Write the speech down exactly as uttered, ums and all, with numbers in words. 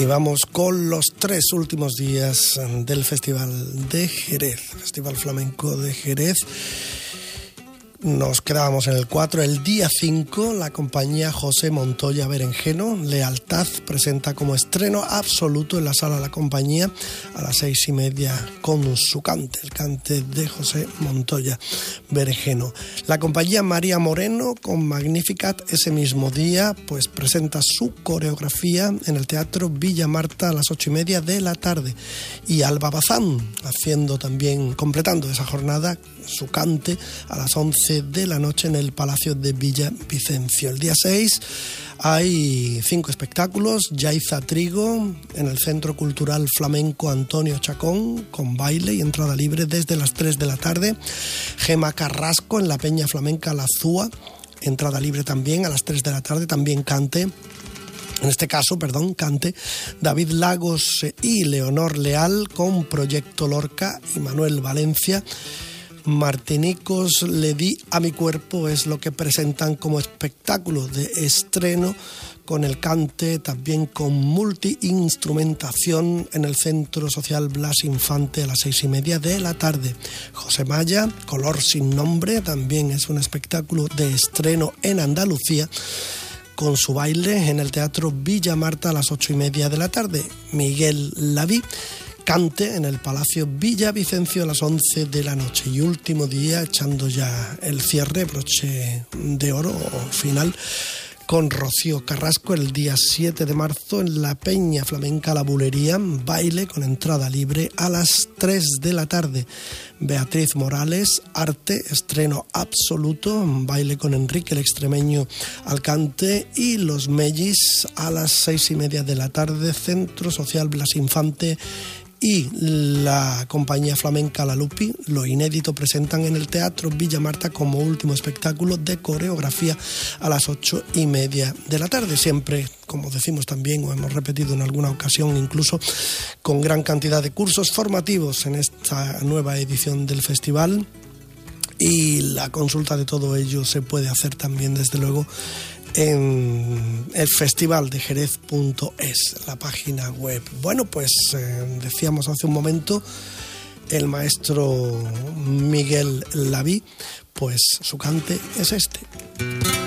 Y vamos con los tres últimos días del Festival de Jerez, Festival Flamenco de Jerez. Nos quedábamos en el cuatro. El día cinco, la compañía José Montoya Berenjeno, Lealtad, presenta como estreno absoluto en la sala La Compañía a las seis y media con su cante, el cante de José Montoya Berenjeno. La compañía María Moreno con Magnificat ese mismo día pues presenta su coreografía en el Teatro Villa Marta a las ocho y media de la tarde. Y Alba Bazán haciendo también, completando esa jornada, su cante a las once de la noche en el Palacio de Villavicencio. El día seis hay cinco espectáculos. Yaiza Trigo en el Centro Cultural Flamenco Antonio Chacón con baile y entrada libre desde las tres de la tarde. Gema Carrasco en la Peña Flamenca La Zúa, entrada libre también a las tres de la tarde, también cante. En este caso, perdón, cante David Lagos y Leonor Leal con Proyecto Lorca y Manuel Valencia. Martinicos Le di a mi cuerpo es lo que presentan como espectáculo de estreno con el cante, también con multiinstrumentación en el Centro Social Blas Infante a las seis y media de la tarde. José Maya, Color sin nombre, también es un espectáculo de estreno en Andalucía con su baile en el Teatro Villa Marta a las ocho y media de la tarde. Miguel Laví, cante en el Palacio Villavicencio a las once de la noche. Y último día, echando ya el cierre, broche de oro o final, con Rocío Carrasco el día siete de marzo en la Peña Flamenca La Bulería, baile con entrada libre a las tres de la tarde. Beatriz Morales, arte, estreno absoluto, baile con Enrique el Extremeño al cante. Y Los Mellis a las seis y media de la tarde, Centro Social Blas Infante y la compañía flamenca La Lupi, lo inédito, presentan en el Teatro Villa Marta como último espectáculo de coreografía a las ocho y media de la tarde. Siempre, como decimos también o hemos repetido en alguna ocasión, incluso con gran cantidad de cursos formativos en esta nueva edición del festival. Y la consulta de todo ello se puede hacer también, desde luego, en el festival de jerez punto es, la página web. Bueno, pues eh, decíamos hace un momento, el maestro Miguel Laví, pues su cante es este.